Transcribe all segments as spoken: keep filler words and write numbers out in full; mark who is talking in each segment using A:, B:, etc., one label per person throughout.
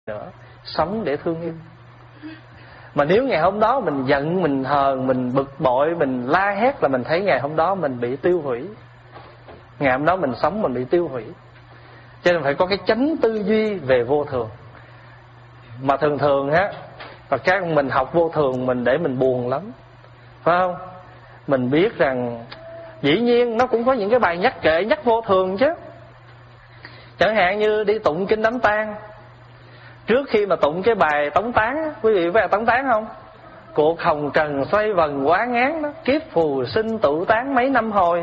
A: nữa. Sống để thương yêu. Mà nếu ngày hôm đó mình giận, mình hờn, mình bực bội, mình la hét là mình thấy ngày hôm đó mình bị tiêu hủy. Ngày hôm đó mình sống mình bị tiêu hủy. Cho nên phải có cái chánh tư duy về vô thường. Mà thường thường á, và các mình học vô thường mình để mình buồn lắm, phải không? Mình biết rằng dĩ nhiên nó cũng có những cái bài nhắc kệ, nhắc vô thường chứ. Chẳng hạn như đi tụng kinh đám tang, trước khi mà tụng cái bài tống tán, quý vị phải tống tán không? Cuộc hồng trần xoay vần quá ngán đó, kiếp phù sinh tụ tán mấy năm hồi.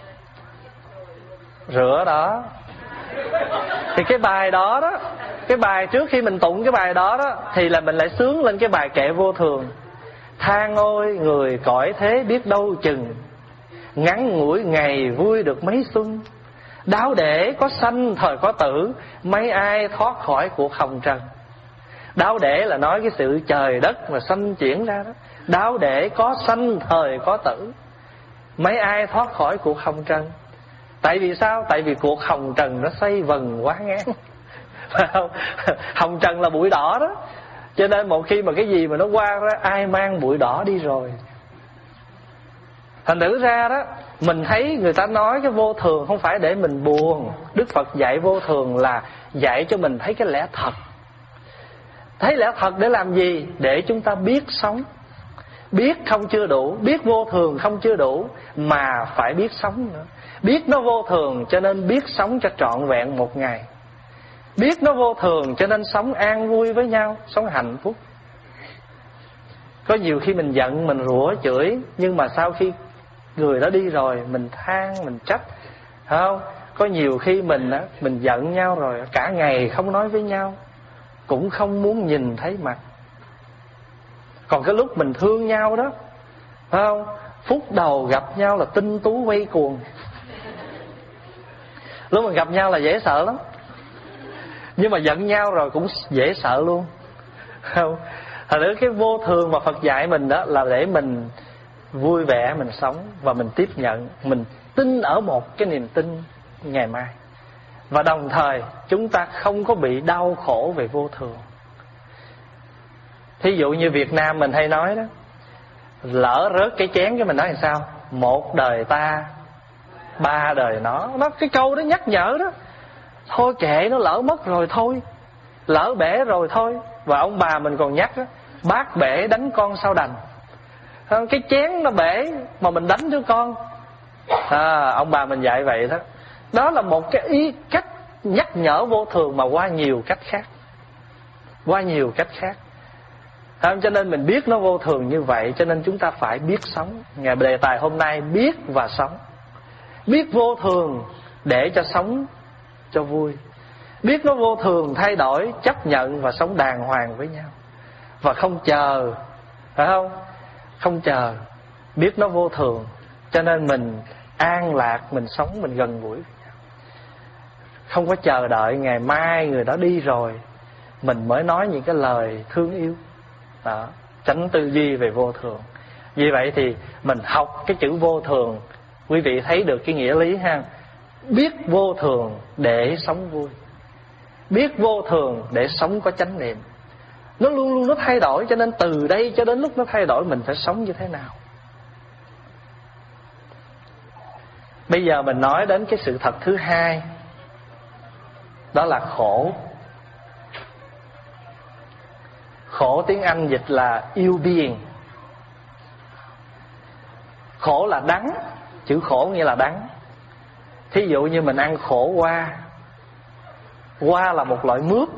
A: Rửa đó. Thì cái bài đó đó, cái bài trước khi mình tụng cái bài đó đó, thì là mình lại sướng lên cái bài kệ vô thường. Than ôi người cõi thế biết đâu chừng, ngắn ngủi ngày vui được mấy xuân. Đáo để có sanh thời có tử, mấy ai thoát khỏi cuộc hồng trần. Đáo để là nói cái sự trời đất mà sanh chuyển ra đó. Đáo để có sanh thời có tử, mấy ai thoát khỏi cuộc hồng trần. Tại vì sao? Tại vì cuộc hồng trần nó xoay vần quá ngán. Hồng trần là bụi đỏ đó. Cho nên một khi mà cái gì mà nó qua đó, ai mang bụi đỏ đi rồi. Thành thử ra đó, mình thấy người ta nói cái vô thường không phải để mình buồn. Đức Phật dạy vô thường là dạy cho mình thấy cái lẽ thật. Thấy lẽ thật để làm gì? Để chúng ta biết sống. Biết không chưa đủ, biết vô thường không chưa đủ, mà phải biết sống nữa. Biết nó vô thường cho nên biết sống cho trọn vẹn một ngày. Biết nó vô thường cho nên sống an vui với nhau, sống hạnh phúc. Có nhiều khi mình giận, mình rủa chửi, nhưng mà sau khi người đó đi rồi, mình than, mình trách, không? Có nhiều khi mình á, mình giận nhau rồi, cả ngày không nói với nhau, cũng không muốn nhìn thấy mặt. Còn cái lúc mình thương nhau đó, phải không? Phút đầu gặp nhau là tinh tú quay cuồng. Lúc mình gặp nhau là dễ sợ lắm, nhưng mà giận nhau rồi cũng dễ sợ luôn, không? Thật ra cái vô thường mà Phật dạy mình đó là để mình vui vẻ mình sống, và mình tiếp nhận, mình tin ở một cái niềm tin ngày mai. Và đồng thời chúng ta không có bị đau khổ về vô thường. Thí dụ như Việt Nam mình hay nói đó, lỡ rớt cái chén cái mình nói làm sao? Một đời ta, ba đời nó. Nó cái câu đó nhắc nhở đó. Thôi kệ nó, lỡ mất rồi thôi, lỡ bể rồi thôi. Và ông bà mình còn nhắc đó, bát bể đánh con sao đành. Cái chén nó bể mà mình đánh đứa con, à, ông bà mình dạy vậy đó. Đó là một cái ý cách nhắc nhở vô thường mà qua nhiều cách khác, qua nhiều cách khác. À, cho nên mình biết nó vô thường như vậy, cho nên chúng ta phải biết sống. Ngày đề tài hôm nay biết và sống. Biết vô thường để cho sống cho vui. Biết nó vô thường thay đổi, chấp nhận và sống đàng hoàng với nhau. Và không chờ, phải không? Không chờ. Biết nó vô thường, cho nên mình an lạc, mình sống, mình gần gũi với nhau. Không có chờ đợi ngày mai người đó đi rồi mình mới nói những cái lời thương yêu. Đó, tránh tư duy về vô thường. Vì vậy thì mình học cái chữ vô thường, quý vị thấy được cái nghĩa lý ha. Biết vô thường để sống vui, biết vô thường để sống có chánh niệm. Nó luôn luôn nó thay đổi, cho nên từ đây cho đến lúc nó thay đổi mình phải sống như thế nào. Bây giờ mình nói đến cái sự thật thứ hai, đó là khổ. Khổ tiếng Anh dịch là ill being. Khổ là đắng, chữ khổ nghĩa là đắng. Thí dụ như mình ăn khổ qua. Qua là một loại mướp.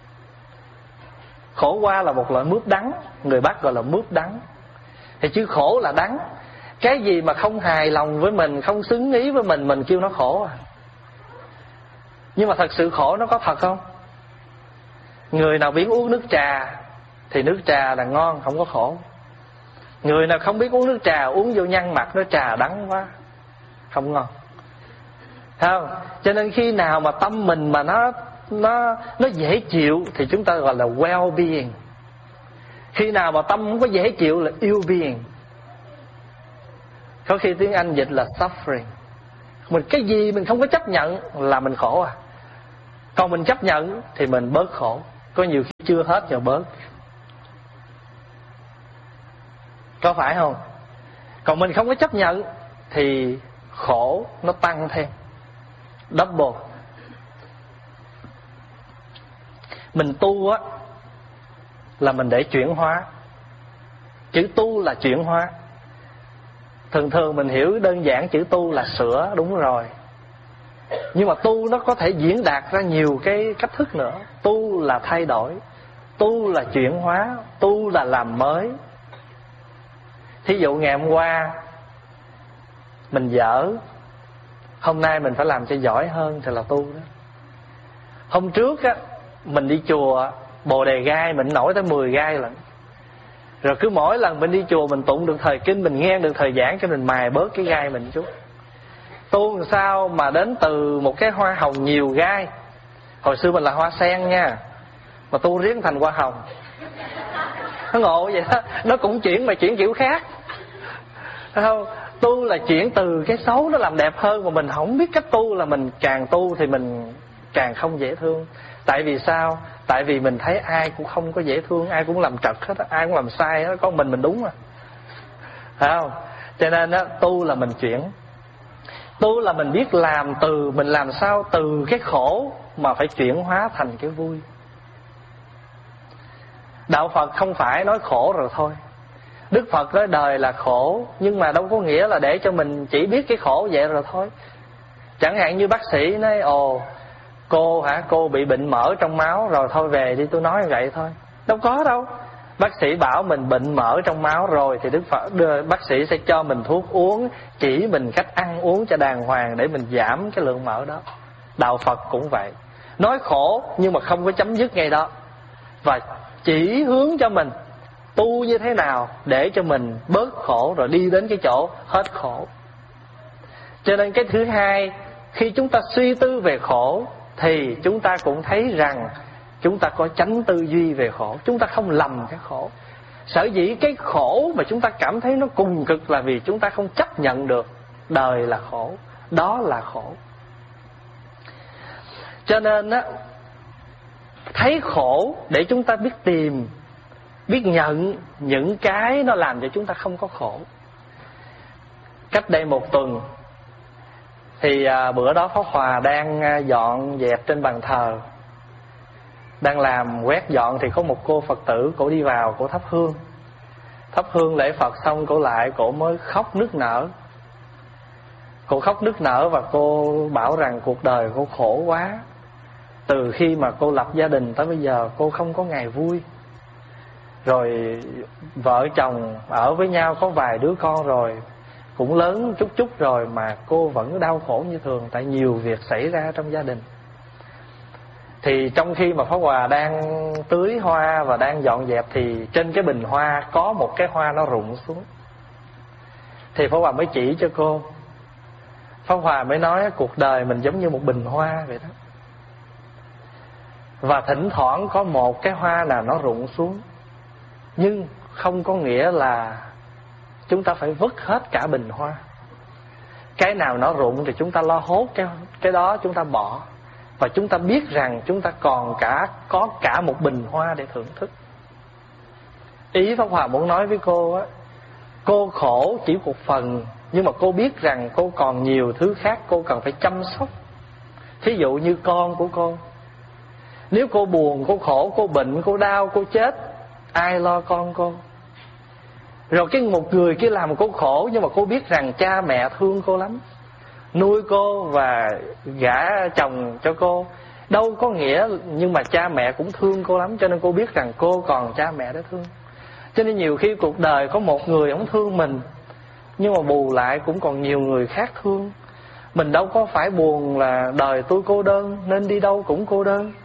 A: Khổ qua là một loại mướp đắng, người Bắc gọi là mướp đắng. Thì chữ khổ là đắng. Cái gì mà không hài lòng với mình, không xứng ý với mình, mình kêu nó khổ à. Nhưng mà thật sự khổ nó có thật không? Người nào biết uống nước trà thì nước trà là ngon, không có khổ. Người nào không biết uống nước trà, uống vô nhăn mặt nó trà đắng quá, không ngon. Thấy không? Cho nên khi nào mà tâm mình mà nó nó nó dễ chịu thì chúng ta gọi là well-being. Khi nào mà tâm không có dễ chịu là ill-being. Có khi tiếng Anh dịch là suffering. Mình cái gì mình không có chấp nhận là mình khổ à. Còn mình chấp nhận thì mình bớt khổ. có nhiều khi chưa hết rồi bớt. Có phải không? Còn mình không có chấp nhận thì khổ nó tăng thêm, double. Mình tu á là mình để chuyển hóa. Chữ tu là chuyển hóa. Thường thường mình hiểu đơn giản chữ tu là sửa, đúng rồi. Nhưng mà tu nó có thể diễn đạt ra nhiều cái cách thức nữa. Tu là thay đổi, tu là chuyển hóa, tu là làm mới. Thí dụ ngày hôm qua mình dở, hôm nay mình phải làm cho giỏi hơn thì là tu đó. Hôm trước á mình đi chùa bồ đề gai mình nổi tới mười gai lận. Rồi cứ mỗi lần mình đi chùa mình tụng được thời kinh, mình nghe được thời giảng, cho mình mài bớt cái gai mình chút. Tu làm sao mà đến từ một cái hoa hồng nhiều gai. Hồi xưa mình là hoa sen nha, mà tu riết thành hoa hồng. Nó ngộ vậy đó. Nó cũng chuyển mà chuyển kiểu khác, thấy không? Tu là chuyển từ cái xấu nó làm đẹp hơn. Mà mình không biết cách tu là mình càng tu thì mình càng không dễ thương. Tại vì sao? Tại vì mình thấy ai cũng không có dễ thương, ai cũng làm trật hết, ai cũng làm sai hết, có mình mình đúng à, phải không? Cho nên á, tu là mình chuyển. Tu là mình biết làm từ, mình làm sao từ cái khổ mà phải chuyển hóa thành cái vui. Đạo Phật không phải nói khổ rồi thôi. Đức Phật nói đời là khổ, nhưng mà đâu có nghĩa là để cho mình chỉ biết cái khổ vậy rồi thôi. Chẳng hạn như bác sĩ nói ồ cô hả, cô bị bệnh mỡ trong máu rồi thôi về đi, tôi nói vậy thôi. Đâu có đâu. Bác sĩ bảo mình bệnh mỡ trong máu rồi thì Đức Phật đưa, bác sĩ sẽ cho mình thuốc uống, chỉ mình cách ăn uống cho đàng hoàng để mình giảm cái lượng mỡ đó. Đạo Phật cũng vậy, nói khổ nhưng mà không có chấm dứt ngay đó, và chỉ hướng cho mình tu như thế nào để cho mình bớt khổ rồi đi đến cái chỗ hết khổ. Cho nên cái thứ hai, khi chúng ta suy tư về khổ thì chúng ta cũng thấy rằng chúng ta có chánh tư duy về khổ, chúng ta không lầm cái khổ. Sở dĩ cái khổ mà chúng ta cảm thấy nó cùng cực là vì chúng ta không chấp nhận được đời là khổ, đó là khổ. Cho nên á, thấy khổ để chúng ta biết tìm, biết nhận những cái nó làm cho chúng ta không có khổ. Cách đây một tuần thì à, bữa đó Pháp Hòa đang dọn dẹp trên bàn thờ, đang làm quét dọn thì có một cô Phật tử, cổ đi vào, cổ thắp hương. Thắp hương lễ Phật xong cổ lại, cổ mới khóc nức nở. Cô khóc nức nở và cô bảo rằng cuộc đời cô khổ quá. Từ khi mà cô lập gia đình tới bây giờ cô không có ngày vui. Rồi vợ chồng ở với nhau có vài đứa con rồi, cũng lớn chút chút rồi mà cô vẫn đau khổ như thường, tại nhiều việc xảy ra trong gia đình. Thì trong khi mà Pháp Hòa đang tưới hoa và đang dọn dẹp thì trên cái bình hoa có một cái hoa nó rụng xuống. Thì Pháp Hòa mới chỉ cho cô. Pháp Hòa mới nói cuộc đời mình giống như một bình hoa vậy đó. Và thỉnh thoảng có một cái hoa nào nó rụng xuống, nhưng không có nghĩa là chúng ta phải vứt hết cả bình hoa. Cái nào nó rụng thì chúng ta lo hốt cái, cái đó chúng ta bỏ. Và chúng ta biết rằng chúng ta còn cả có cả một bình hoa để thưởng thức. Ý Pháp Hòa muốn nói với cô á, cô khổ chỉ một phần, nhưng mà cô biết rằng cô còn nhiều thứ khác cô cần phải chăm sóc. Thí dụ như con của cô, nếu cô buồn, cô khổ, cô bệnh, cô đau, cô chết, ai lo con cô? Rồi cái một người kia làm cô khổ, nhưng mà cô biết rằng cha mẹ thương cô lắm, nuôi cô và gả chồng cho cô. Đâu có nghĩa, nhưng mà cha mẹ cũng thương cô lắm, cho nên cô biết rằng cô còn cha mẹ để thương. Cho nên nhiều khi cuộc đời có một người không thương mình, nhưng mà bù lại cũng còn nhiều người khác thương. Mình đâu có phải buồn là đời tôi cô đơn nên đi đâu cũng cô đơn.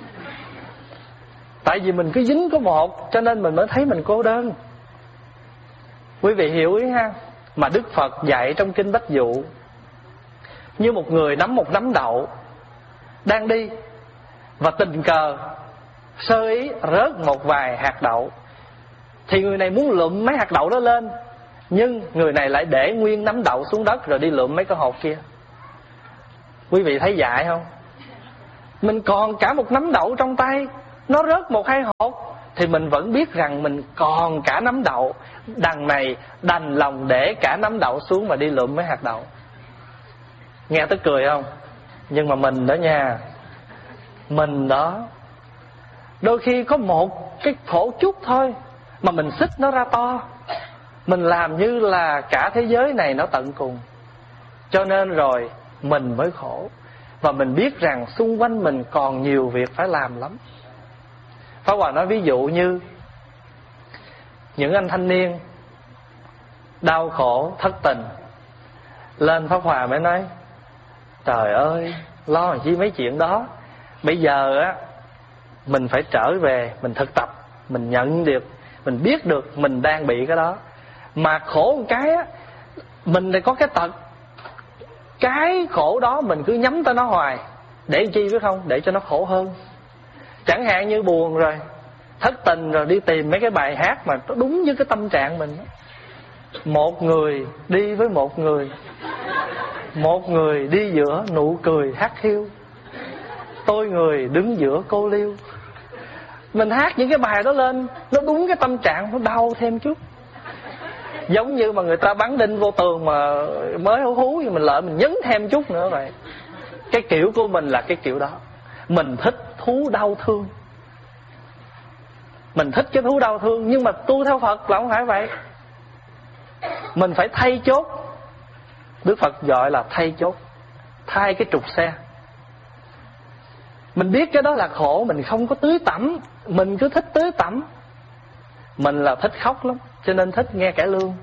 A: Tại vì mình cứ dính có một, cho nên mình mới thấy mình cô đơn. Quý vị hiểu ý ha? Mà Đức Phật dạy trong Kinh Bách Dụ, như một người nắm một nắm đậu đang đi, và tình cờ sơ ý rớt một vài hạt đậu, thì người này muốn lượm mấy hạt đậu đó lên, nhưng người này lại để nguyên nắm đậu xuống đất rồi đi lượm mấy cái hột kia. Quý vị thấy dại không? Mình còn cả một nắm đậu trong tay, nó rớt một hai hột thì mình vẫn biết rằng mình còn cả nắm đậu. Đằng này đành lòng để cả nắm đậu xuống mà đi lượm mấy hạt đậu. Nghe tức cười không? Nhưng mà mình đó nha, mình đó, đôi khi có một cái khổ chút thôi mà mình xích nó ra to, mình làm như là cả thế giới này nó tận cùng. Cho nên rồi mình mới khổ. Và mình biết rằng xung quanh mình còn nhiều việc phải làm lắm. Pháp Hòa nói ví dụ như những anh thanh niên đau khổ thất tình, lên Pháp Hòa mới nói: trời ơi, lo làm chi mấy chuyện đó. Bây giờ á, mình phải trở về, mình thực tập, mình nhận được, mình biết được mình đang bị cái đó. Mà khổ một cái á, mình lại có cái tật, cái khổ đó mình cứ nhắm tới nó hoài. Để chi biết không? Để cho nó khổ hơn. Chẳng hạn như buồn rồi, thất tình rồi, đi tìm mấy cái bài hát mà nó đúng với cái tâm trạng mình. Một người đi với một người, một người đi giữa nụ cười hắt hiu, tôi người đứng giữa cô liêu. Mình hát những cái bài đó lên, nó đúng cái tâm trạng, nó đau thêm chút. Giống như mà người ta bắn đinh vô tường mà mới hú hú, thì mình lợi mình nhấn thêm chút nữa vậy. Cái kiểu của mình là cái kiểu đó. Mình thích thú đau thương, mình thích cái thú đau thương. Nhưng mà tu theo Phật là không phải vậy. Mình phải thay chốt. Đức Phật gọi là thay chốt, thay cái trục xe. Mình biết cái đó là khổ, mình không có tưới tẩm, mình cứ thích tưới tẩm. Mình là thích khóc lắm, cho nên thích nghe cải lương.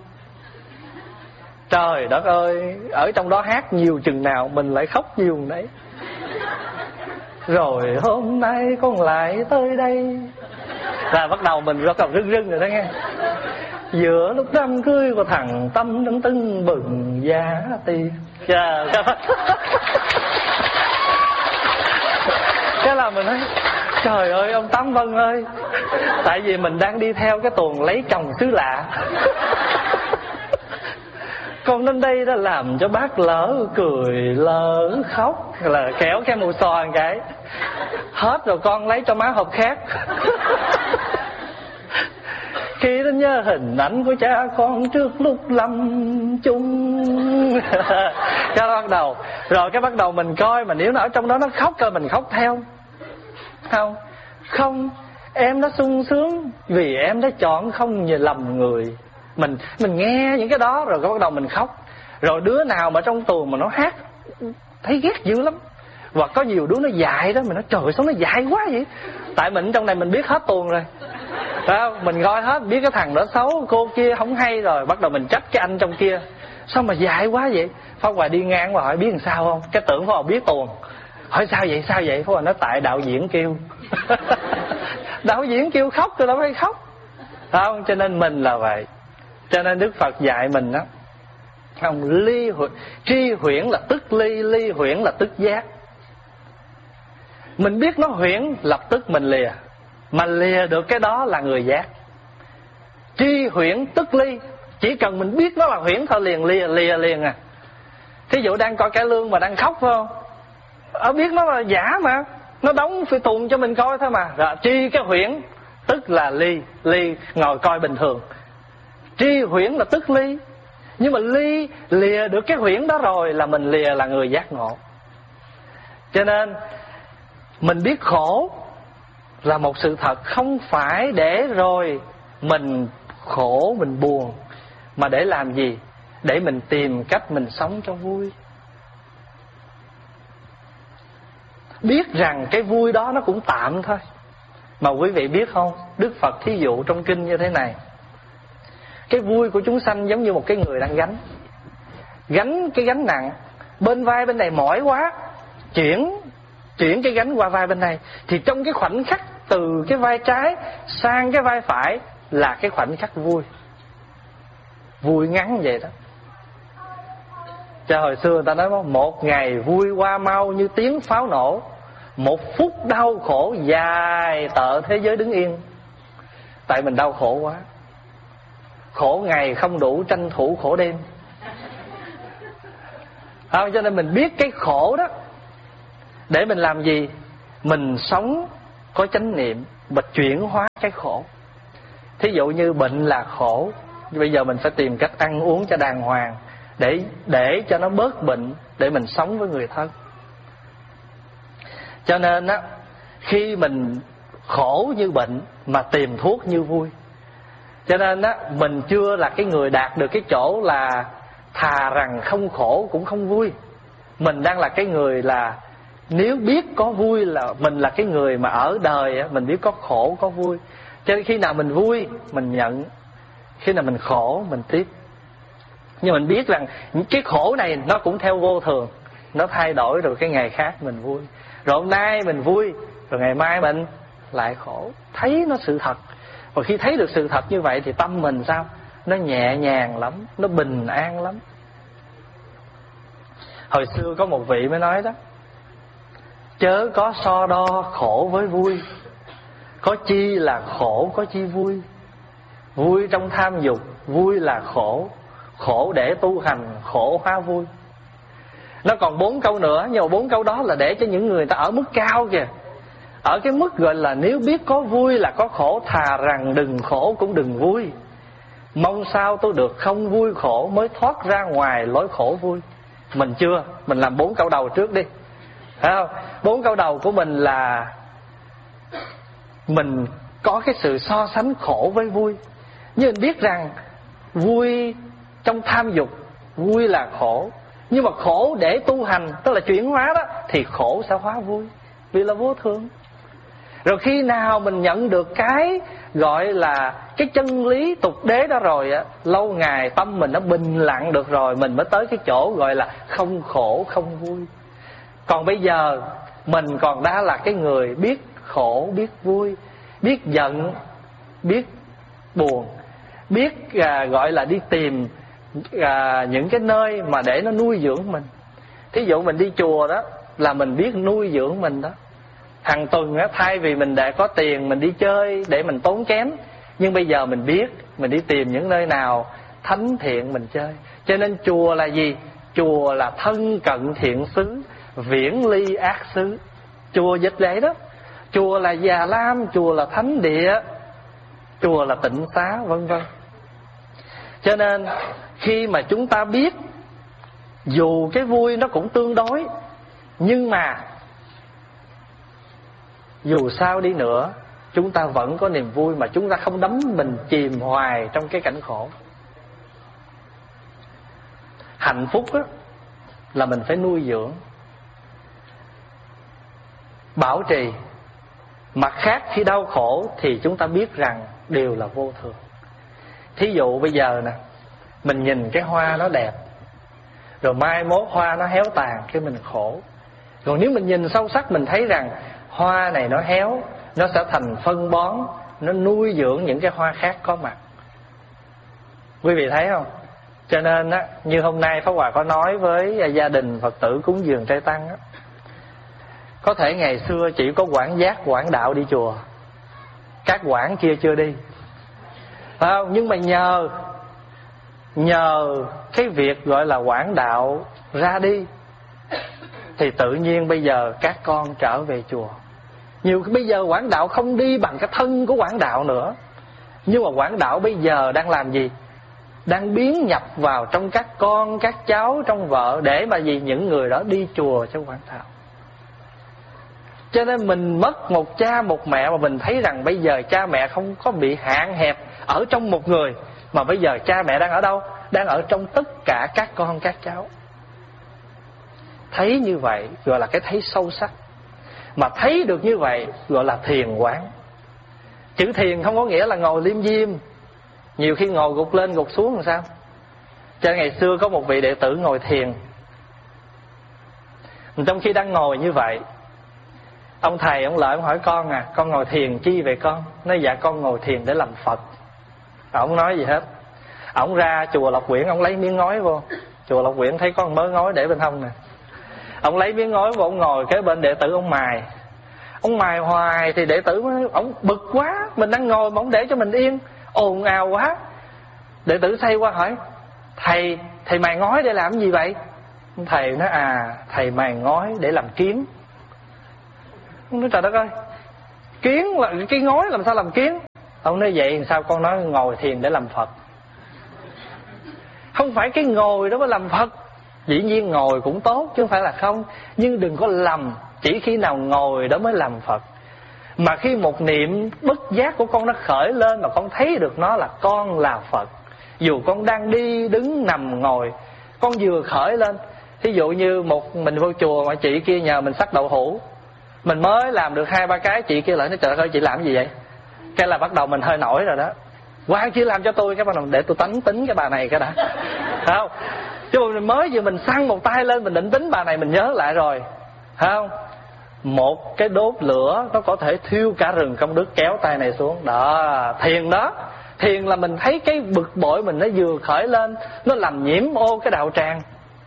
A: Trời đất ơi, ở trong đó hát nhiều chừng nào mình lại khóc nhiều nấy. Rồi hôm nay con lại tới đây, là bắt đầu mình bắt đầu rưng rưng rồi đó nghe. Giữa lúc đám cưới của thằng Tâm tưng tưng bừng giá tiền. Trời ơi. Cái là mình nói trời ơi ông Tám Vân ơi, tại vì mình đang đi theo cái tuồng lấy chồng xứ lạ. Con đến đây đã làm cho bác lỡ cười lỡ khóc, là kéo cái mù xò một cái. Hết rồi con lấy cho má hộp khác. Khi đến nhớ hình ảnh của cha con trước lúc lâm chung. Cái bắt đầu rồi cái bắt đầu mình coi, mà nếu nó ở trong đó nó khóc cơ mình khóc theo. Không, không, em đã sung sướng vì em đã chọn không nhờ lầm người. Mình mình nghe những cái đó rồi cái bắt đầu mình khóc. Rồi đứa nào mà trong tuồng mà nó hát thấy ghét dữ lắm. Và có nhiều đứa nó dại đó, mình nói trời sao nó dại quá vậy. Tại mình trong này mình biết hết tuồng rồi, đó, mình coi hết, biết cái thằng đó xấu, cô kia không hay, rồi bắt đầu mình trách cái anh trong kia. Sao mà dại quá vậy? Pháp Hòa đi ngang và hỏi biết làm sao không? Cái tưởng Pháp Hòa biết tuồng. Hỏi sao vậy, sao vậy? Pháp Hòa nói tại đạo diễn kêu. Đạo diễn kêu khóc tôi đâu phải khóc. Không, cho nên mình là vậy. Cho nên Đức Phật dạy mình đó, không, ly huyễn, tri huyễn là tức ly, ly huyễn là tức giác. Mình biết nó huyễn, lập tức mình lìa. Mà lìa được cái đó là người giác. Tri huyễn tức ly, chỉ cần mình biết nó là huyễn thôi liền lìa, lìa liền à. Thí dụ đang coi cải lương mà đang khóc phải không? Ở biết nó là giả mà, nó đóng phi tuồng cho mình coi thôi mà. Rồi tri cái huyễn tức là ly, ly ngồi coi bình thường. Tri huyễn là tức ly. Nhưng mà ly lìa được cái huyễn đó rồi là mình lìa, là người giác ngộ. Cho nên mình biết khổ là một sự thật, không phải để rồi mình khổ, mình buồn, mà để làm gì? Để mình tìm cách mình sống cho vui. Biết rằng cái vui đó nó cũng tạm thôi. Mà quý vị biết không, Đức Phật thí dụ trong kinh như thế này: cái vui của chúng sanh giống như một cái người đang gánh Gánh cái gánh nặng, bên vai bên này mỏi quá, Chuyển Chuyển cái gánh qua vai bên này. Thì trong cái khoảnh khắc từ cái vai trái sang cái vai phải là cái khoảnh khắc vui. Vui ngắn vậy đó. Cho hồi xưa người ta nói một ngày vui qua mau như tiếng pháo nổ, một phút đau khổ dài tợ thế giới đứng yên. Tại mình đau khổ quá, khổ ngày không đủ tranh thủ khổ đêm. À, cho nên mình biết cái khổ đó để mình làm gì? Mình sống có chánh niệm mà chuyển hóa cái khổ. Thí dụ như bệnh là khổ, bây giờ mình phải tìm cách ăn uống cho đàng hoàng để để cho nó bớt bệnh, để mình sống với người thân. Cho nên á, khi mình khổ như bệnh mà tìm thuốc như vui. Cho nên á, mình chưa là cái người đạt được cái chỗ là thà rằng không khổ cũng không vui. Mình đang là cái người là nếu biết có vui là mình là cái người mà ở đời á, mình biết có khổ có vui. Cho nên khi nào mình vui mình nhận, khi nào mình khổ mình tiếp. Nhưng mình biết rằng cái khổ này nó cũng theo vô thường, nó thay đổi rồi cái ngày khác mình vui. Rồi hôm nay mình vui, rồi ngày mai mình lại khổ. Thấy nó sự thật. Và khi thấy được sự thật như vậy thì tâm mình sao? Nó nhẹ nhàng lắm, nó bình an lắm. Hồi xưa có một vị mới nói đó: chớ có so đo khổ với vui, có chi là khổ có chi vui. Vui trong tham dục, vui là khổ, khổ để tu hành, khổ hóa vui. Nó còn bốn câu nữa, nhưng mà bốn câu đó là để cho những người ta ở mức cao kìa. Ở cái mức gọi là nếu biết có vui là có khổ, thà rằng đừng khổ cũng đừng vui. Mong sao tôi được không vui khổ, mới thoát ra ngoài lối khổ vui. Mình chưa, mình làm bốn câu đầu trước đi, phải không? Bốn câu đầu của mình là mình có cái sự so sánh khổ với vui. Nhưng mình biết rằng vui trong tham dục, vui là khổ. Nhưng mà khổ để tu hành, tức là chuyển hóa đó, thì khổ sẽ hóa vui, vì là vô thường. Rồi khi nào mình nhận được cái gọi là cái chân lý tục đế đó rồi á, lâu ngày tâm mình nó bình lặng được rồi, mình mới tới cái chỗ gọi là không khổ không vui. Còn bây giờ mình còn đã là cái người biết khổ biết vui, biết giận biết buồn, biết à, gọi là đi tìm à, những cái nơi mà để nó nuôi dưỡng mình. Thí dụ mình đi chùa đó là mình biết nuôi dưỡng mình đó. Hàng tuần á, thay vì mình để có tiền mình đi chơi để mình tốn kém, nhưng bây giờ mình biết mình đi tìm những nơi nào thánh thiện mình chơi. Cho nên chùa là gì? Chùa là thân cận thiện xứ, viễn ly ác xứ. Chùa dịch vậy đó. Chùa là Già Lam, chùa là thánh địa, chùa là tịnh xá, vân vân. Cho nên khi mà chúng ta biết dù cái vui nó cũng tương đối, nhưng mà dù sao đi nữa chúng ta vẫn có niềm vui, mà chúng ta không đắm mình chìm hoài trong cái cảnh khổ. Hạnh phúc đó, là mình phải nuôi dưỡng, bảo trì. Mặt khác khi đau khổ thì chúng ta biết rằng đều là vô thường. Thí dụ bây giờ nè, mình nhìn cái hoa nó đẹp, rồi mai mốt hoa nó héo tàn, cái mình khổ. Còn nếu mình nhìn sâu sắc mình thấy rằng hoa này nó héo, nó sẽ thành phân bón, nó nuôi dưỡng những cái hoa khác có mặt. Quý vị thấy không? Cho nên á, như hôm nay Pháp Hòa có nói với gia đình Phật tử cúng dường trai tăng á, có thể ngày xưa chỉ có quản giác quản đạo đi chùa, các quản kia chưa đi, phải không? Nhưng mà nhờ Nhờ cái việc gọi là quản đạo ra đi thì tự nhiên bây giờ các con trở về chùa. Nhiều bây giờ quản đạo không đi bằng cái thân của quản đạo nữa, nhưng mà quản đạo bây giờ đang làm gì? Đang biến nhập vào trong các con, các cháu, trong vợ, để mà gì? Những người đó đi chùa cho quản đạo. Cho nên mình mất một cha một mẹ mà mình thấy rằng bây giờ cha mẹ không có bị hạn hẹp ở trong một người, mà bây giờ cha mẹ đang ở đâu? Đang ở trong tất cả các con các cháu. Thấy như vậy gọi là cái thấy sâu sắc. Mà thấy được như vậy gọi là thiền quán. Chữ thiền không có nghĩa là ngồi liêm diêm, nhiều khi ngồi gục lên gục xuống làm sao. Cho ngày xưa có một vị đệ tử ngồi thiền, trong khi đang ngồi như vậy, ông thầy ông lại ông hỏi con: à, con ngồi thiền chi vậy con? Nói: dạ con ngồi thiền để làm Phật. Ông nói gì hết. Ông ra chùa Lộc Quyển, ông lấy miếng ngói vô. Chùa Lộc Quyển thấy có một mớ ngói để bên hông nè. Ông lấy miếng ngói vô, ông ngồi kế bên đệ tử ông mài. Ông mài hoài thì đệ tử mới, ông bực quá, mình đang ngồi mà ông để cho mình yên, ồn ào quá. Đệ tử xoay qua hỏi: Thầy, thầy mài ngói để làm gì vậy? Thầy nói: à, thầy mài ngói để làm kiếm. Nói: trời đất ơi, Kiến là cái ngói làm sao làm kiến? Ông nói vậy sao con nói ngồi thiền để làm Phật. Không phải cái ngồi đó mới làm Phật. Dĩ nhiên ngồi cũng tốt chứ không phải là không, nhưng đừng có lầm chỉ khi nào ngồi đó mới làm Phật. Mà khi một niệm bất giác của con nó khởi lên mà con thấy được nó là con là Phật, dù con đang đi đứng nằm ngồi, con vừa khởi lên. Thí dụ như một mình vô chùa mà chị kia nhờ mình xắt đậu hũ, mình mới làm được hai ba cái, chị kia lại nói trời ơi chị làm gì vậy? Cái là bắt đầu mình hơi nổi rồi đó. Qua chỉ làm cho tôi cái bắt đầu để tôi tánh tính cái bà này cái đã. Phải không? Chứ mình mới vừa mình xăng một tay lên mình định tính bà này mình nhớ lại rồi. Phải không? Một cái đốt lửa nó có thể thiêu cả rừng công đức, kéo tay này xuống. Đó, thiền đó. Thiền là mình thấy cái bực bội mình nó vừa khởi lên, nó làm nhiễm ô cái đạo tràng.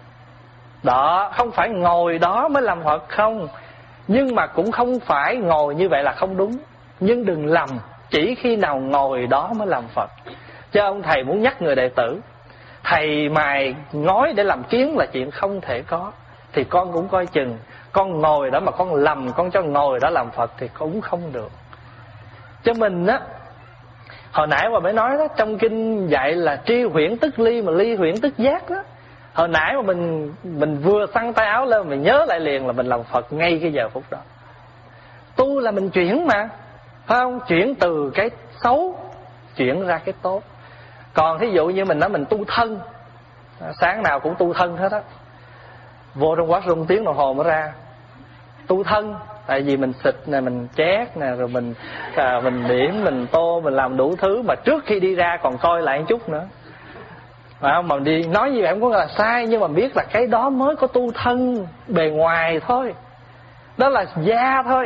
A: Đó, không phải ngồi đó mới làm Phật không. Nhưng mà cũng không phải ngồi như vậy là không đúng. Nhưng đừng lầm chỉ khi nào ngồi đó mới làm Phật. Chứ ông thầy muốn nhắc người đệ tử, thầy mài ngói để làm kiến là chuyện không thể có. Thì con cũng coi chừng, con ngồi đó mà con lầm, con cho ngồi đó làm Phật thì cũng không được. Cho mình á, hồi nãy mà mới nói đó, trong kinh dạy là tri huyễn tức ly, mà ly huyễn tức giác đó. Hồi nãy mà mình mình vừa xăng tay áo lên, mình nhớ lại liền là mình làm Phật ngay cái giờ phút đó. Tu là mình chuyển mà, phải không? Chuyển từ cái xấu chuyển ra cái tốt. Còn thí dụ như mình nói mình tu thân, sáng nào cũng tu thân hết á, vô trong quát rung tiếng đồng hồ mới ra. Tu thân tại vì mình xịt nè, mình chét nè, rồi mình à, mình điểm, mình tô, mình làm đủ thứ, mà trước khi đi ra còn coi lại một chút nữa. Phải không? Mà đi nói như vậy không có là sai, nhưng mà biết là cái đó mới có tu thân bề ngoài thôi. Đó là da thôi.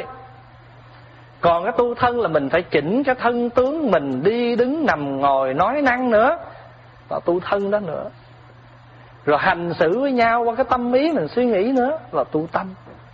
A: Còn cái tu thân là mình phải chỉnh cái thân tướng mình đi đứng nằm ngồi nói năng nữa, là tu thân đó nữa. Rồi hành xử với nhau qua cái tâm ý mình suy nghĩ nữa, là tu tâm.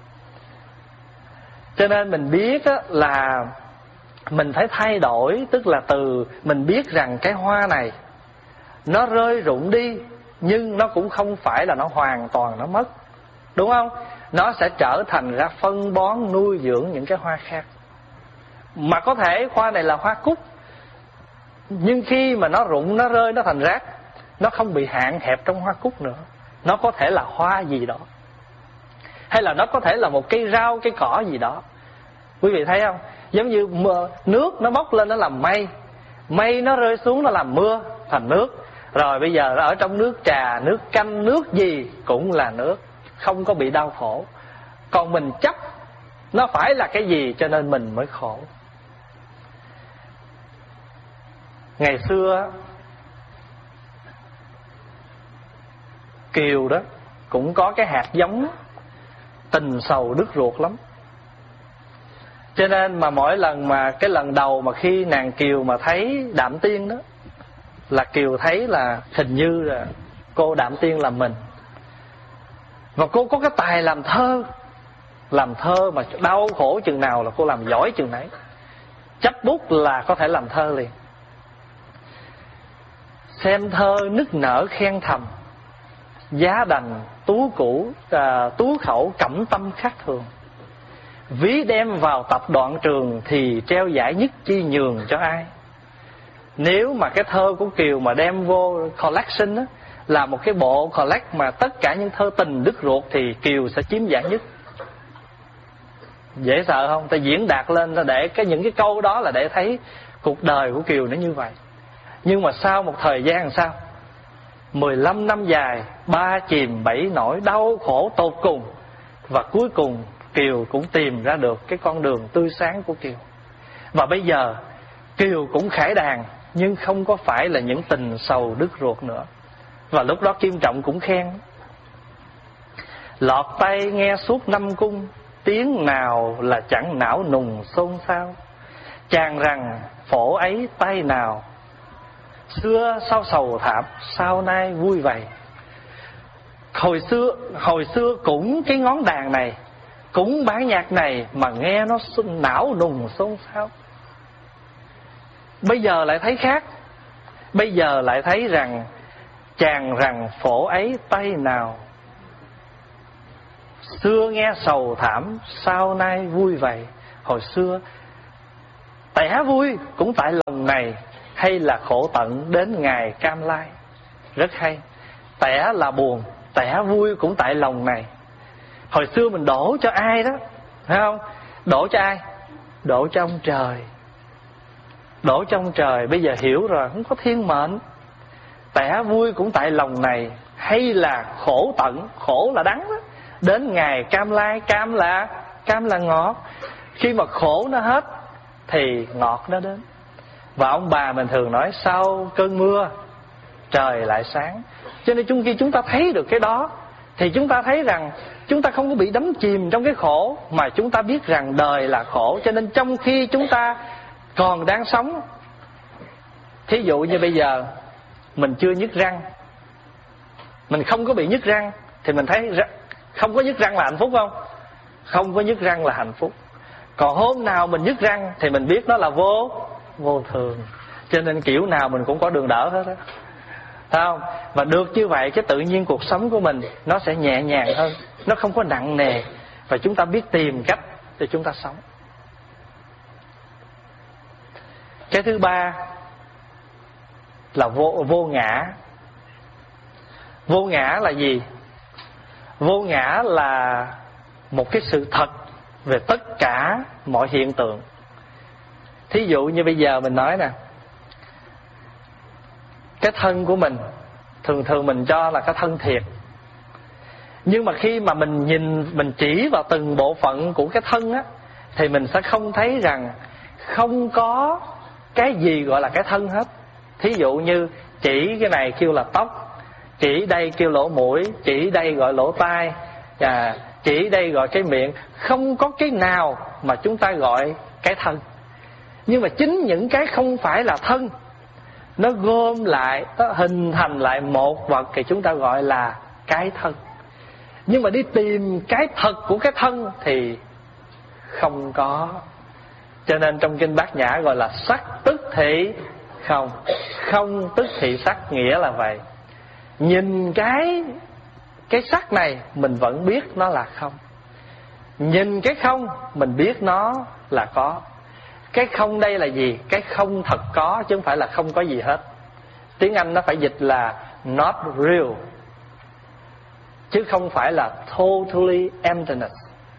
A: Cho nên mình biết á, là mình phải thay đổi. Tức là từ mình biết rằng cái hoa này nó rơi rụng đi, nhưng nó cũng không phải là nó hoàn toàn nó mất, đúng không? Nó sẽ trở thành ra phân bón nuôi dưỡng những cái hoa khác. Mà có thể hoa này là hoa cúc, nhưng khi mà nó rụng, nó rơi, nó thành rác, nó không bị hạn hẹp trong hoa cúc nữa. Nó có thể là hoa gì đó, hay là nó có thể là một cây rau, cây cỏ gì đó. Quý vị thấy không? Giống như mưa, nước nó bốc lên nó làm mây, mây nó rơi xuống nó làm mưa thành nước. Rồi bây giờ ở trong nước trà, nước canh, nước gì cũng là nước, không có bị đau khổ. Còn mình chấp nó phải là cái gì cho nên mình mới khổ. Ngày xưa Kiều đó cũng có cái hạt giống tình sầu đứt ruột lắm. Cho nên mà mỗi lần mà cái lần đầu mà khi nàng Kiều mà thấy Đạm Tiên đó, là Kiều thấy là hình như là cô Đạm Tiên là mình. Và cô có cái tài làm thơ. Làm thơ mà đau khổ chừng nào là cô làm giỏi chừng nấy. Chấp bút là có thể làm thơ liền. Xem thơ nức nở khen thầm, giá đành tú cũ à, tú khẩu cẩm tâm khác thường. Ví đem vào tập đoạn trường thì treo giải nhất chi nhường cho ai. Nếu mà cái thơ của Kiều mà đem vô collection á, là một cái bộ collect mà tất cả những thơ tình đứt ruột, thì Kiều sẽ chiếm giải nhất. Dễ sợ không? Ta diễn đạt lên để cái những cái câu đó là để thấy cuộc đời của Kiều nó như vậy. Nhưng mà sau một thời gian làm sao? mười lăm năm dài, ba chìm bảy nổi, đau khổ tột cùng. Và cuối cùng Kiều cũng tìm ra được cái con đường tươi sáng của Kiều. Và bây giờ Kiều cũng khải đàn, nhưng không có phải là những tình sầu đứt ruột nữa. Và lúc đó Kim Trọng cũng khen: lọt tay nghe suốt năm cung, tiếng nào là chẳng não nùng xôn xao. Chàng rằng phổ ấy tay nào, xưa sao sầu thảm, sao nay vui vậy. Hồi xưa hồi xưa cũng cái ngón đàn này, cũng bản nhạc này mà nghe nó não nùng xôn xao. Bây giờ lại thấy khác. Bây giờ lại thấy rằng chàng rằng phổ ấy tay nào, xưa nghe sầu thảm, sao nay vui vậy. Hồi xưa Tẻ vui cũng tại lòng này, hay là khổ tận đến ngày cam lai. Rất hay. Tẻ là buồn, tẻ vui cũng tại lòng này. Hồi xưa mình đổ cho ai đó, phải không? Đổ cho ai? Đổ cho ông trời. Đổ cho ông trời. Bây giờ hiểu rồi, không có thiên mệnh. Tẻ vui cũng tại lòng này, hay là khổ tận, khổ là đắng đó, đến ngày cam lai. Cam là cam là ngọt. Khi mà khổ nó hết thì ngọt nó đến. Và ông bà mình thường nói sau cơn mưa trời lại sáng. Cho nên chung khi chúng ta thấy được cái đó thì chúng ta thấy rằng chúng ta không có bị đắm chìm trong cái khổ, mà chúng ta biết rằng đời là khổ. Cho nên trong khi chúng ta còn đang sống, thí dụ như bây giờ mình chưa nhức răng, mình không có bị nhức răng, thì mình thấy không có nhức răng là hạnh phúc không? Không có nhức răng là hạnh phúc. Còn hôm nào mình nhức răng thì mình biết nó là vô vô thường. Cho nên kiểu nào mình cũng có đường đỡ hết á, thấy không? Và được như vậy, cái tự nhiên cuộc sống của mình nó sẽ nhẹ nhàng hơn, nó không có nặng nề, và chúng ta biết tìm cách để chúng ta sống. Cái thứ ba là vô, vô ngã. Vô ngã là gì? Vô ngã là một cái sự thật về tất cả mọi hiện tượng. Thí dụ như bây giờ mình nói nè, cái thân của mình thường thường mình cho là cái thân thiệt. Nhưng mà khi mà mình nhìn, mình chỉ vào từng bộ phận của cái thân á, thì mình sẽ không thấy rằng không có cái gì gọi là cái thân hết. Thí dụ như chỉ cái này kêu là tóc, chỉ đây kêu lỗ mũi, chỉ đây gọi lỗ tai, và chỉ đây gọi cái miệng. Không có cái nào mà chúng ta gọi cái thân. Nhưng mà chính những cái không phải là thân, nó gom lại, nó hình thành lại một vật thì chúng ta gọi là cái thân. Nhưng mà đi tìm cái thật của cái thân thì không có. Cho nên trong kinh Bát Nhã gọi là sắc tức thị không. Không tức thị sắc, nghĩa là vậy. Nhìn cái cái sắc này mình vẫn biết nó là không. Nhìn cái không mình biết nó là có. Cái không đây là gì? Cái không thật có, chứ không phải là không có gì hết. Tiếng Anh nó phải dịch là not real, chứ không phải là totally emptiness.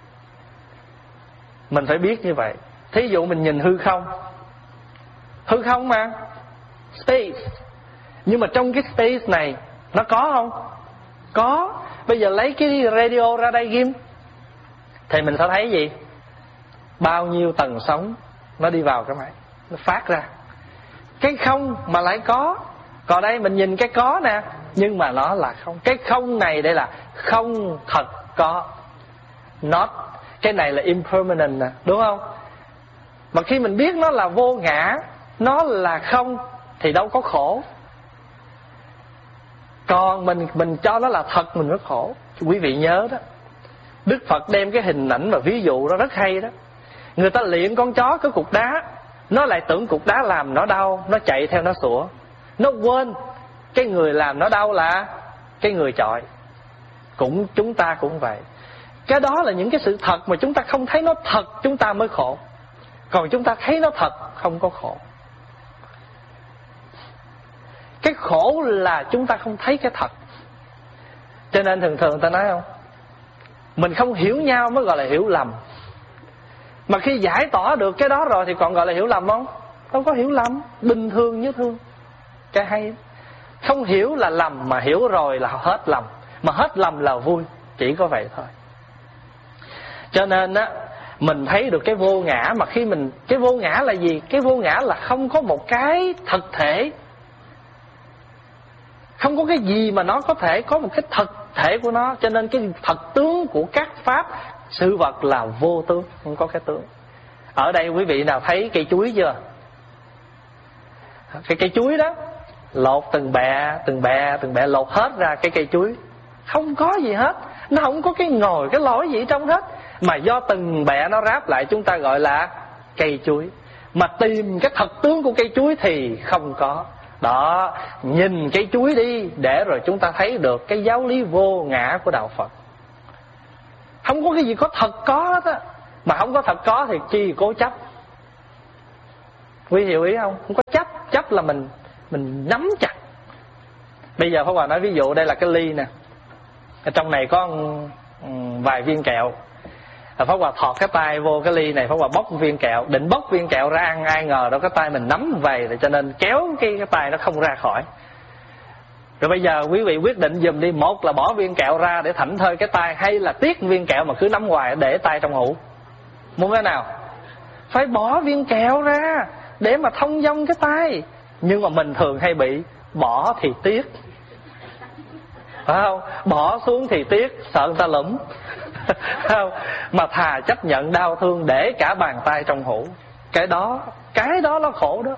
A: Mình phải biết như vậy. Thí dụ mình nhìn hư không, hư không mà, space. Nhưng mà trong cái space này nó có không? Có. Bây giờ lấy cái radio ra đây ghim, thì mình sẽ thấy gì? Bao nhiêu tầng sóng nó đi vào cái máy, nó phát ra. Cái không mà lại có. Còn đây mình nhìn cái có nè, nhưng mà nó là không. Cái không này đây là không thật có, not. Cái này là impermanent nè, đúng không? Mà khi mình biết nó là vô ngã, nó là không, thì đâu có khổ. Còn mình mình cho nó là thật mình mới khổ. Quý vị nhớ đó, Đức Phật đem cái hình ảnh và ví dụ đó rất hay đó. Người ta luyện con chó cái cục đá, nó lại tưởng cục đá làm nó đau, nó chạy theo nó sủa. Nó quên cái người làm nó đau là cái người chọi. Cũng chúng ta cũng vậy. Cái đó là những cái sự thật mà chúng ta không thấy nó thật, chúng ta mới khổ. Còn chúng ta thấy nó thật, không có khổ. Cái khổ là chúng ta không thấy cái thật. Cho nên thường thường ta nói không, mình không hiểu nhau mới gọi là hiểu lầm. Mà khi giải tỏa được cái đó rồi thì còn gọi là hiểu lầm không? Không có hiểu lầm, bình thường như thương. Cái hay, không hiểu là lầm, mà hiểu rồi là hết lầm. Mà hết lầm là vui, chỉ có vậy thôi. Cho nên á, mình thấy được cái vô ngã. Mà khi mình, cái vô ngã là gì? Cái vô ngã là không có một cái thực thể, không có cái gì mà nó có thể có một cái thực thể của nó. Cho nên cái thật tướng của các pháp, sự vật là vô tướng, không có cái tướng. Ở đây quý vị nào thấy cây chuối chưa? Cái cây chuối đó, lột từng bẹ, từng bẹ, từng bẹ lột hết ra cái cây chuối, không có gì hết. Nó không có cái ngồi, cái lõi gì trong hết. Mà do từng bẹ nó ráp lại, chúng ta gọi là cây chuối. Mà tìm cái thật tướng của cây chuối thì không có. Đó, nhìn cây chuối đi, để rồi chúng ta thấy được cái giáo lý vô ngã của Đạo Phật. Không có cái gì có thật có hết á. Mà không có thật có thì chi cố chấp. Quý hiểu ý không? Không có chấp. Chấp là mình mình nắm chặt. Bây giờ Pháp Hòa nói ví dụ đây là cái ly nè, ở trong này có um, vài viên kẹo. Pháp Hòa thọt cái tay vô cái ly này, Pháp Hòa bóc viên kẹo, định bóc viên kẹo ra ăn, ai ngờ đâu cái tay mình nắm về, cho nên kéo cái, cái tay nó không ra khỏi. Rồi bây giờ quý vị quyết định dùm đi, một là bỏ viên kẹo ra để thảnh thơi cái tay, hay là tiếc viên kẹo mà cứ nắm hoài để tay trong hũ? Muốn cái nào? Phải bỏ viên kẹo ra để mà thông dong cái tay. Nhưng mà mình thường hay bị bỏ thì tiếc, phải không? Bỏ xuống thì tiếc, sợ người ta lụm. Không? Mà thà chấp nhận đau thương để cả bàn tay trong hũ. Cái đó, cái đó nó khổ đó.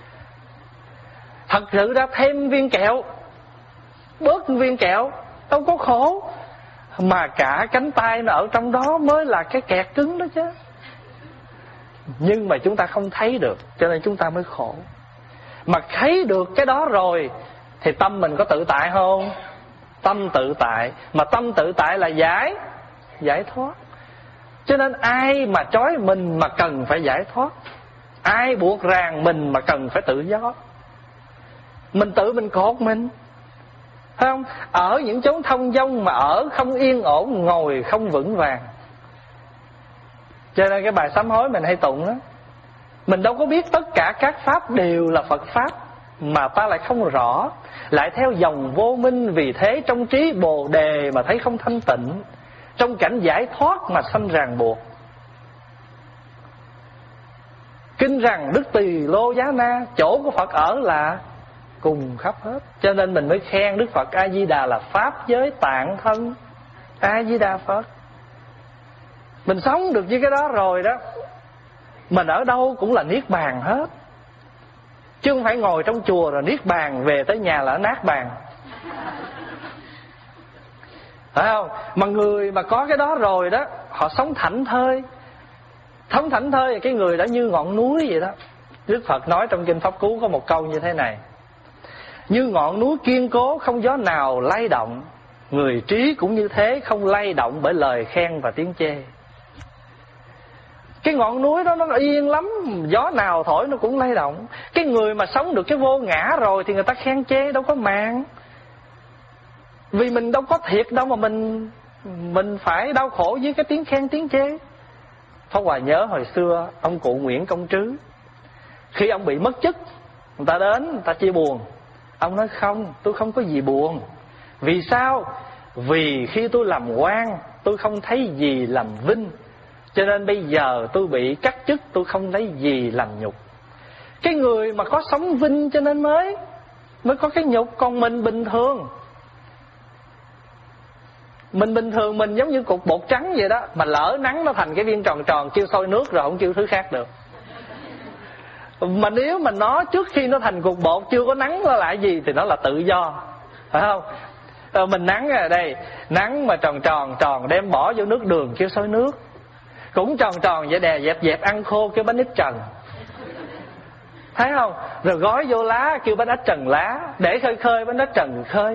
A: Thật sự ra thêm viên kẹo, bớt viên kẹo đâu có khổ, mà cả cánh tay nó ở trong đó mới là cái kẹt cứng đó chứ. Nhưng mà chúng ta không thấy được, cho nên chúng ta mới khổ. Mà thấy được cái đó rồi thì tâm mình có tự tại không? Tâm tự tại. Mà tâm tự tại là giải Giải thoát. Cho nên ai mà trói mình mà cần phải giải thoát, ai buộc ràng mình mà cần phải tự do. Mình tự mình cột mình, thấy không? Ở những chốn thông dong mà ở không yên ổn, ngồi không vững vàng. Cho nên cái bài sám hối mình hay tụng đó, mình đâu có biết tất cả các pháp đều là Phật pháp, mà ta lại không rõ, lại theo dòng vô minh. Vì thế trong trí bồ đề mà thấy không thanh tịnh, trong cảnh giải thoát mà sanh ràng buộc. Kinh rằng Đức Tỳ Lô Giá Na, chỗ của Phật ở là cùng khắp hết. Cho nên mình mới khen Đức Phật A Di Đà là pháp giới tạng thân A Di Đà Phật. Mình sống được với cái đó rồi đó, mình ở đâu cũng là niết bàn hết. Chứ không phải ngồi trong chùa rồi niết bàn, về tới nhà là nát bàn, phải không? Mà người mà có cái đó rồi đó, họ sống thảnh thơi. Sống thảnh thơi thì cái người đã như ngọn núi vậy đó. Đức Phật nói trong Kinh Pháp Cú có một câu như thế này: như ngọn núi kiên cố không gió nào lay động, người trí cũng như thế, không lay động bởi lời khen và tiếng chê. Cái ngọn núi đó nó yên lắm, gió nào thổi nó cũng lay động. Cái người mà sống được cái vô ngã rồi thì người ta khen chê đâu có màng. Vì mình đâu có thiệt đâu mà mình Mình phải đau khổ với cái tiếng khen tiếng chê. Pháp Hòa nhớ hồi xưa ông cụ Nguyễn Công Trứ, khi ông bị mất chức, người ta đến, người ta chia buồn. Ông nói không, tôi không có gì buồn. Vì sao? Vì khi tôi làm quan, tôi không thấy gì làm vinh, cho nên bây giờ tôi bị cắt chức, tôi không thấy gì làm nhục. Cái người mà có sống vinh cho nên mới Mới có cái nhục. Còn mình bình thường, Mình bình thường mình giống như cục bột trắng vậy đó, mà lỡ nắng nó thành cái viên tròn tròn, kêu sôi nước rồi không kêu thứ khác được. Mà nếu mà nó trước khi nó thành cục bột chưa có nắng nó lại gì thì nó là tự do, phải không? Rồi mình nắng ở đây, nắng mà tròn tròn tròn đem bỏ vô nước đường kêu sôi nước, cũng tròn tròn vậy đè dẹp dẹp ăn khô kêu bánh ít trần, thấy không? Rồi gói vô lá kêu bánh ít trần lá, để khơi khơi bánh ít trần khơi.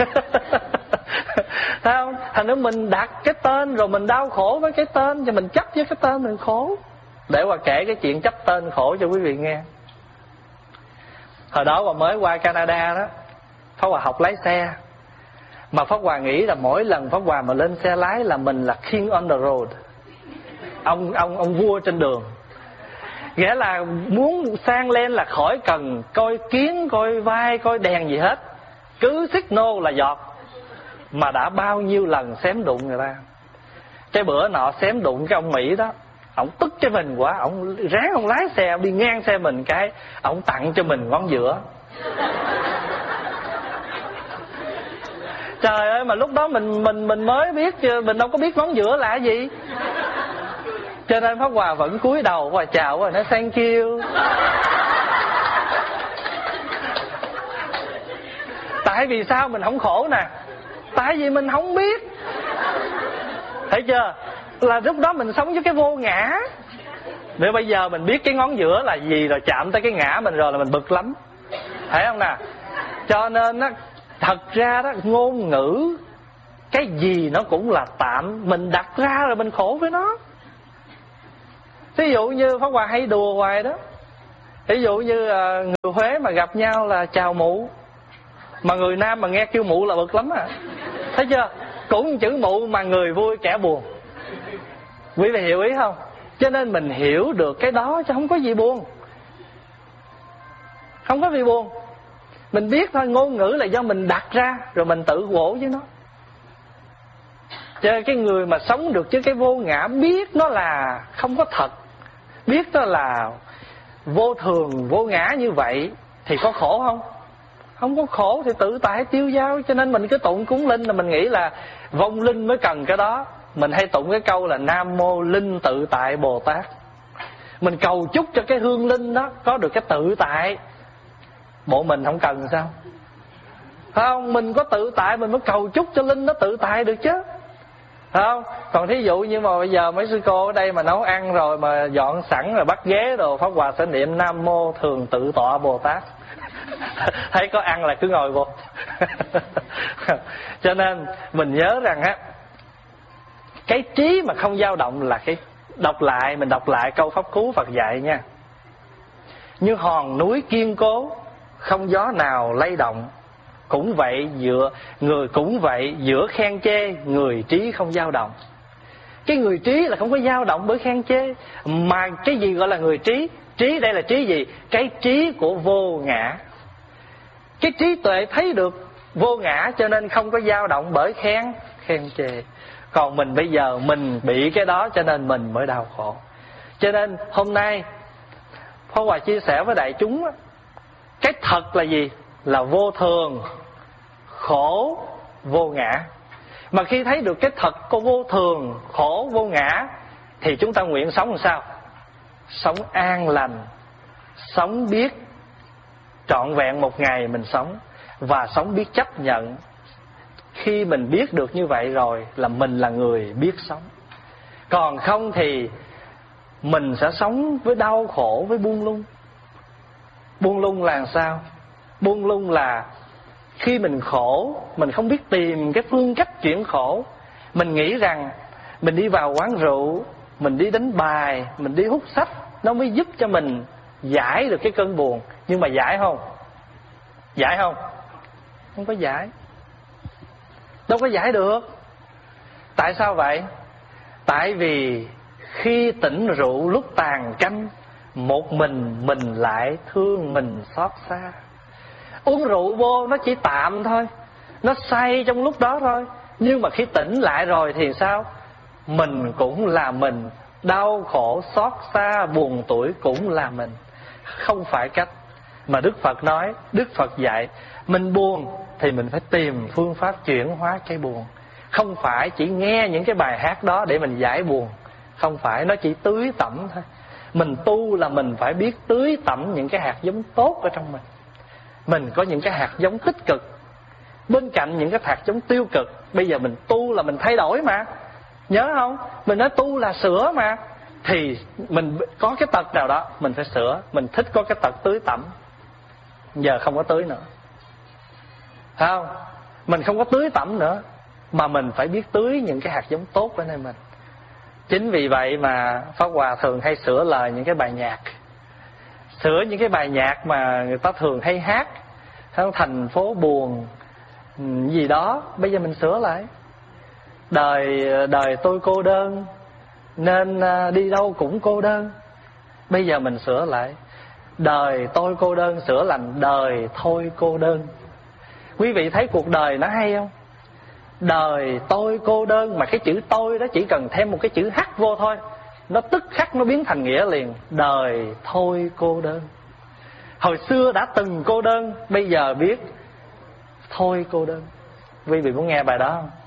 A: Thấy không? Thành ra mình đặt cái tên rồi mình đau khổ với cái tên, cho mình chấp với cái tên mình khổ. Để Hòa kể cái chuyện chấp tên khổ cho quý vị nghe. Hồi đó Hòa mới qua Canada đó, Pháp Hòa học lái xe. Mà Pháp Hòa nghĩ là mỗi lần Pháp Hòa mà lên xe lái là mình là king on the road, Ông ông ông vua trên đường. Nghĩa là muốn sang lên là khỏi cần coi kiến, coi vai, coi đèn gì hết, cứ signal là giọt. Mà đã bao nhiêu lần xém đụng người ta. Cái bữa nọ xém đụng cái ông Mỹ đó, ổng tức cho mình quá, ổng ráng ông lái xe, ông đi ngang xe mình cái, ổng tặng cho mình ngón giữa. Trời ơi, mà lúc đó mình mình mình mới biết, mình đâu có biết ngón giữa là cái gì. Cho nên Pháp Hòa vẫn cúi đầu và chào và nói thank you. Tại vì sao mình không khổ nè? Tại vì mình không biết. Thấy chưa? Là lúc đó mình sống với cái vô ngã. Nếu bây giờ mình biết cái ngón giữa là gì rồi, chạm tới cái ngã mình rồi là mình bực lắm, thấy không nè? Cho nên á, thật ra đó, ngôn ngữ cái gì nó cũng là tạm, mình đặt ra rồi mình khổ với nó. Ví dụ như Pháp Hòa hay đùa hoài đó, Ví dụ như người Huế mà gặp nhau là chào mụ, mà người Nam mà nghe kêu mụ là bực lắm à. Thấy chưa? Cũng chữ mụ mà người vui kẻ buồn. Quý vị hiểu ý không? Cho nên mình hiểu được cái đó chứ không có gì buồn. Không có gì buồn. Mình biết thôi, ngôn ngữ là do mình đặt ra, rồi mình tự gỗ với nó. Cho nên cái người mà sống được với cái vô ngã, biết nó là không có thật, biết nó là vô thường, vô ngã như vậy, thì có khổ không? Không có khổ, thì tự tại tiêu dao. Cho nên mình cứ tụng cúng linh là mình nghĩ là vong linh mới cần cái đó. Mình hay tụng cái câu là Nam Mô Linh Tự Tại Bồ Tát. Mình cầu chúc cho cái hương linh đó có được cái tự tại. Bộ mình không cần sao? Phải không? Mình có tự tại mình mới cầu chúc cho linh nó tự tại được chứ. Phải không? Còn thí dụ như mà bây giờ mấy sư cô ở đây mà nấu ăn rồi, mà dọn sẵn rồi bắt ghế đồ, Pháp Hòa sẽ niệm Nam Mô Thường Tự Tọa Bồ Tát. Thấy có ăn là cứ ngồi vô. Cho nên mình nhớ rằng á, cái trí mà không dao động là cái, đọc lại, mình đọc lại câu pháp cú Phật dạy nha. Như hòn núi kiên cố, không gió nào lay động. Cũng vậy giữa người cũng vậy giữa khen chê, người trí không dao động. Cái người trí là không có dao động bởi khen chê. Mà cái gì gọi là người trí? Trí đây là trí gì? Cái trí của vô ngã. Cái trí tuệ thấy được vô ngã, cho nên không có dao động bởi khen khen chê. Còn mình bây giờ mình bị cái đó, cho nên mình mới đau khổ. Cho nên hôm nay Pháp Hòa chia sẻ với đại chúng, cái thật là gì? Là vô thường, khổ, vô ngã. Mà khi thấy được cái thật của vô thường, khổ, vô ngã, thì chúng ta nguyện sống làm sao? Sống an lành, sống biết trọn vẹn một ngày mình sống, và sống biết chấp nhận. Khi mình biết được như vậy rồi là mình là người biết sống. Còn không thì mình sẽ sống với đau khổ, với buông lung. Buông lung là sao? Buông lung là khi mình khổ, mình không biết tìm cái phương cách chuyển khổ. Mình nghĩ rằng mình đi vào quán rượu, mình đi đánh bài, mình đi hút sách, nó mới giúp cho mình giải được cái cơn buồn. Nhưng mà giải không? Giải không? Không có giải. Đâu có giải được. Tại sao vậy? Tại vì khi tỉnh rượu lúc tàn canh, một mình mình lại thương mình xót xa. Uống rượu vô nó chỉ tạm thôi, nó say trong lúc đó thôi. Nhưng mà khi tỉnh lại rồi thì sao? Mình cũng là mình, đau khổ, xót xa, buồn tủi cũng là mình. Không phải cách mà Đức Phật nói, Đức Phật dạy, mình buồn thì mình phải tìm phương pháp chuyển hóa cái buồn. Không phải chỉ nghe những cái bài hát đó để mình giải buồn. Không phải, nó chỉ tưới tẩm thôi. Mình tu là mình phải biết tưới tẩm những cái hạt giống tốt ở trong mình. Mình có những cái hạt giống tích cực bên cạnh những cái hạt giống tiêu cực. Bây giờ mình tu là mình thay đổi mà. Nhớ không? Mình nói tu là sửa mà. Thì mình có cái tật nào đó mình phải sửa. Mình thích có cái tật tưới tẩm, giờ không có tưới nữa. Phải không? Mình không có tưới tẩm nữa, mà mình phải biết tưới những cái hạt giống tốt ở nơi mình. Chính vì vậy mà Pháp Hòa thường hay sửa lời những cái bài nhạc. Sửa những cái bài nhạc mà người ta thường hay hát, thành phố buồn gì đó, bây giờ mình sửa lại. Đời đời tôi cô đơn nên đi đâu cũng cô đơn. Bây giờ mình sửa lại, đời tôi cô đơn sửa thành đời thôi cô đơn. Quý vị thấy cuộc đời nó hay không? Đời tôi cô đơn, mà cái chữ tôi đó chỉ cần thêm một cái chữ h vô thôi, nó tức khắc nó biến thành nghĩa liền. Đời thôi cô đơn. Hồi xưa đã từng cô đơn, bây giờ biết thôi cô đơn. Quý vị muốn nghe bài đó không?